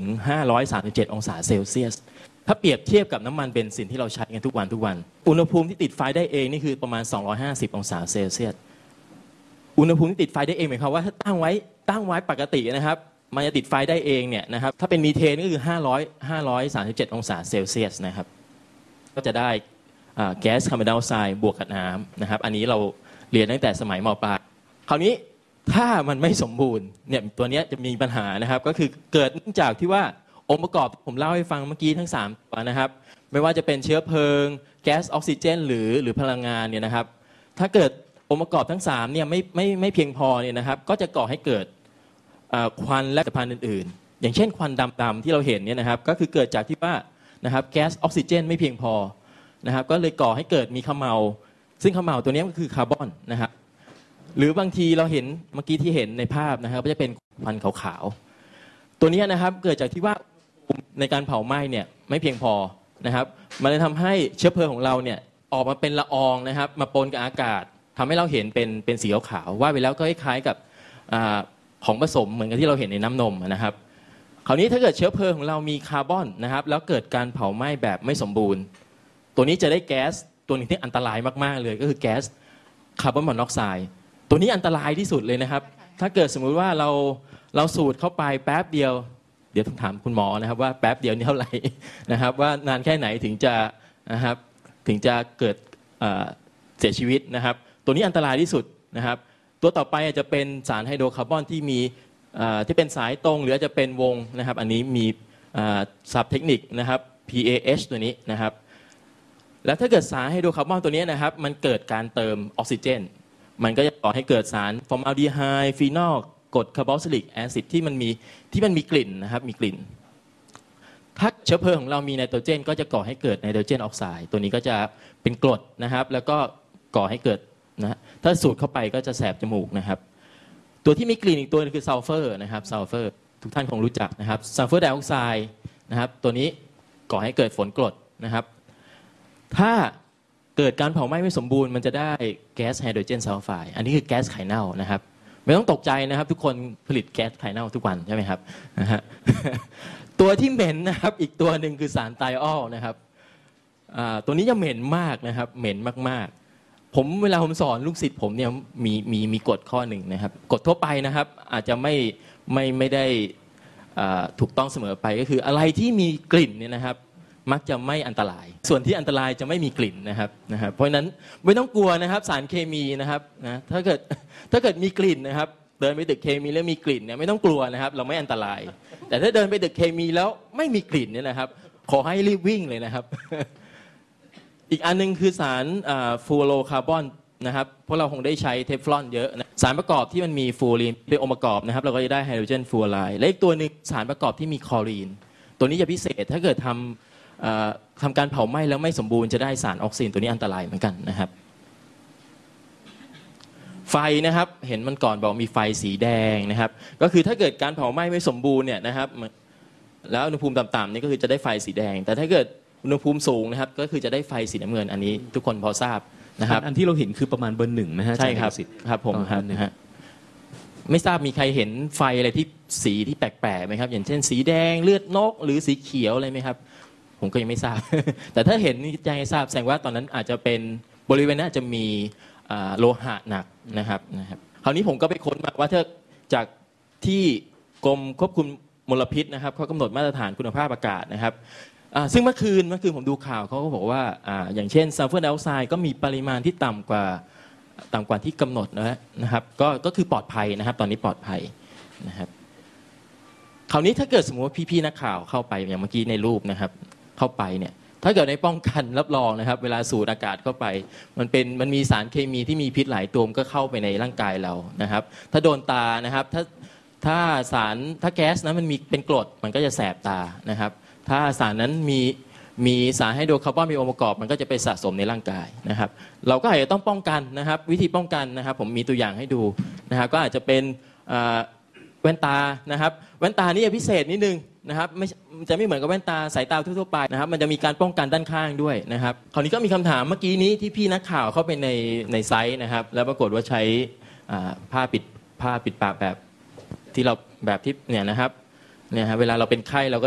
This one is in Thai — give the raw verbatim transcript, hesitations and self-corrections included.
ห้าร้อยสามสิบเจ็ดองศาเซลเซียสถ้าเปรียบเทียบกับน้ำมันเบนซินที่เราใช้กันทุกวันทุกวันอุณหภูมิที่ติดไฟได้เองนี่คือประมาณสองร้อยห้าสิบองศาเซลเซียสอุณหภูมิที่ติดไฟได้เองหมายความว่าถ้าตั้งไว้ตั้งไว้ปกตินะครับมันจะติดไฟได้เองเนี่ยนะครับถ้าเป็นมีเทนก็คือห้าร้อย ห้าร้อยสามสิบเจ็ดองศาเซลเซียสนะครับก็จะได้แก๊สคาร์บอนไดออกไซด์บวกกับน้ำนะครับอันนี้เราเรียนตั้งแต่สมัยม.ปลายคราวนี้ถ้ามันไม่สมบูรณ์เนี่ยตัวนี้จะมีปัญหานะครับก็คือเกิดเนื่องจากที่ว่าองค์ประกอบผมเล่าให้ฟังเมื่อกี้ทั้งสามตัวนะครับไม่ว่าจะเป็นเชื้อเพลิงแก๊สออกซิเจนหรือหรือพลังงานเนี่ยนะครับถ้าเกิดองค์ประกอบทั้งสามเนี่ยไม่ไม่ไม่เพียงพอเนี่ยนะครับก็จะก่อให้เกิดควันและผลิตภัณฑ์อื่นๆอย่างเช่นควันดำๆที่เราเห็นเนี่ยนะครับก็คือเกิดจากที่ว่านะครับแก๊สออกซิเจนไม่เพียงพอนะครับก็เลยก่อให้เกิดมีเขม่าซึ่งเขม่าตัวนี้ก็คือคาร์บอนนะครับหรือบางทีเราเห็นเมื่อกี้ที่เห็นในภาพนะครับก็จะเป็นควันขาวๆตัวนี้นะครับเกิดจากที่ว่าในการเผาไหม้เนี่ยไม่เพียงพอนะครับมันเลยทำให้เชื้อเพลิงของเราเนี่ยออกมาเป็นละอองนะครับมาปนกับอากาศทำให้เราเห็นเป็นเป็นสีขาวว่าไปแล้วก็คล้ายๆกับของผสมเหมือนกับที่เราเห็นในน้ำนมนะครับคราวนี้ถ้าเกิดเชื้อเพลิงของเรามีคาร์บอนนะครับแล้วเกิดการเผาไหม้แบบไม่สมบูรณ์ตัวนี้จะได้แก๊สตัวนึงที่อันตรายมากๆเลยก็คือแก๊สคาร์บอนมอนอกไซด์ตัวนี้อันตรายที่สุดเลยนะครับถ้าเกิดสมมุติว่าเราเราสูดเข้าไปแป๊บเดียวเดี๋ยวต้องถามคุณหมอนะครับว่าแป๊บเดียวนี่เท่าไหร่นะครับว่านานแค่ไหนถึงจะนะครับถึงจะเกิดเสียชีวิตนะครับตัวนี้อันตรายที่สุดนะครับตัวต่อไปอาจจะเป็นสารไฮโดรคาร์บอนที่มีที่เป็นสายตรงหรืออาจจะเป็นวงนะครับอันนี้มีศัพท์เทคนิคนะครับ พี เอ เอช ตัวนี้นะครับแล้วถ้าเกิดสารไฮโดรคาร์บอนตัวนี้นะครับมันเกิดการเติมออกซิเจนมันก็จะก่อให้เกิดสารฟอร์มาลดีไฮด์ฟีนอลกรดคาร์บอกซิลิกแอซิดที่มันมีที่มันมีกลิ่นนะครับมีกลิ่นถ้าเชื้อเพลิงของเรามีไนโตรเจนก็จะก่อให้เกิดไนโตรเจนออกไซด์ตัวนี้ก็จะเป็นกรดนะครับแล้วก็ก่อให้เกิดนะถ้าสูดเข้าไปก็จะแสบจมูกนะครับตัวที่มีกลิ่นอีกตัวนึงคือซัลเฟอร์นะครับซัลเฟอร์ทุกท่านคงรู้จักนะครับซัลเฟอร์ไดออกไซด์นะครับตัวนี้ก่อให้เกิดฝนกรดนะครับถ้าเกิดการเผาไหม้ไม่สมบูรณ์มันจะได้แก๊สไฮโดรเจนซัลไฟด์อันนี้คือแก๊สไข่เน่านะครับไม่ต้องตกใจนะครับทุกคนผลิตแก๊สไข่เน่าทุกวันใช่ไหมครับนะฮะ ตัวที่เหม็นนะครับอีกตัวหนึ่งคือสารไทออลนะครับตัวนี้จะเหม็นมากนะครับเหม็นมากๆผมเวลาผมสอนลูกศิษย์ผมเนี่ยมีมีมีกฎข้อหนึ่งนะครับกฎทั่วไปนะครับอาจจะไม่ไม่ไม่ได้ถูกต้องเสมอไปก็คืออะไรที่มีกลิ่นเนี่ยนะครับมักจะไม่อันตรายส่วนที่อันตรายจะไม่มีกลิ่นนะครับนะครับเพราะฉะนั้นไม่ต้องกลัวนะครับสารเคมีนะครับนะถ้าเกิดถ้าเกิดมีกลิ่นนะครับเดินไปตึกเคมีแล้วมีกลิ่นเนี่ยไม่ต้องกลัวนะครับเราไม่อันตรายแต่ถ้าเดินไปตึกเคมีแล้วไม่มีกลิ่นเนี่ยนะครับขอให้รีบวิ่งเลยนะครับ อีกอันนึงคือสารฟลูโรคาร์บอนนะครับเพราะเราคงได้ใช้เทฟลอนเยอะนะสารประกอบที่มันมีฟลูออรีนเป็นองค์ประกอบนะครับเราก็จะได้ไฮโดรเจนฟลูออไรด์และอีกตัวนึงสารประกอบที่มีคลอรีนตัวนี้จะพิเศษถ้าเกิดทำทำการเผาไหม้แล้วไม่สมบูรณ์จะได้สารออกซินตัวนี้อันตรายเหมือนกันนะครับไฟนะครับเห็นมันก่อนบอกมีไฟสีแดงนะครับก็คือถ้าเกิดการเผาไหม้ไม่สมบูรณ์เนี่ยนะครับแล้วอุณหภูมิต่ำๆนี่ก็คือจะได้ไฟสีแดงแต่ถ้าเกิดอุณหภูมิสูงนะครับก็คือจะได้ไฟสีน้ำเงินอันนี้ทุกคนพอทราบนะครับอันที่เราเห็นคือประมาณเบอร์หนึ่งนะฮะใช่ครับครับผมครับนะฮะไม่ทราบมีใครเห็นไฟอะไรที่สีที่แปลกๆไหมครับอย่างเช่นสีแดงเลือดนกหรือสีเขียวอะไรไหมครับผมก็ยังไม่ทราบ แต่ถ้าเห็นนี่แจ้งให้ทราบแสดงว่าตอนนั้นอาจจะเป็นบริเวณนั้นอาจจะมีโลหะหนักนะครับนะครับคราวนี้ผมก็ไปค้นมาว่าถ้าจากที่กรมควบคุมมลพิษนะครับเขากำหนดมาตรฐานคุณภาพอากาศนะครับซึ่งเมื่อคืนเมื่อคืนผมดูข่าวเขาก็บอกว่าอย่างเช่นซัลเฟอร์ไดออกไซด์ก็มีปริมาณที่ต่ำกว่าต่ำกว่าที่กำหนดนะครับก็ก็คือปลอดภัยนะครับตอนนี้ปลอดภัยนะครับคราวนี้ถ้าเกิดสมมติว่าพี่ๆนักข่าวเข้าไปอย่างเมื่อกี้ในรูปนะครับเข้าไปเนี่ยถ้าเกิดในป้องกันรับรองนะครับเวลาสูดอากาศเข้าไปมันเป็นมันมีสารเคมีที่มีพิษหลายตัวก็เข้าไปในร่างกายเรานะครับถ้าโดนตานะครับถ้าถ้าสารถ้าแก๊สนั้นมันมีเป็นกรดมันก็จะแสบตานะครับถ้าสารนั้นมีมีสารไฮโดรคาร์บอนมีองค์ประกอบมันก็จะไปสะสมในร่างกายนะครับเราก็อาจจะต้องป้องกันนะครับวิธีป้องกันนะครับผมมีตัวอย่างให้ดูนะครับก็อาจจะเป็นแว่นตานะครับแว่นตานี่จะพิเศษนิดนึงนะครับไม่จะไม่เหมือนกับแว่นตาสายตาทั่วๆไปนะครับมันจะมีการป้องกันด้านข้างด้วยนะครับคราวนี้ก็มีคำถามเมื่อกี้นี้ที่พี่นักข่าวเข้าไปในในไซต์นะครับแล้วปรากฏว่าใช้ผ้าปิดผ้าปิดปากแบบที่เราแบบที่เนี่ยนะครับเนี่ยฮะเวลาเราเป็นไข้เราก็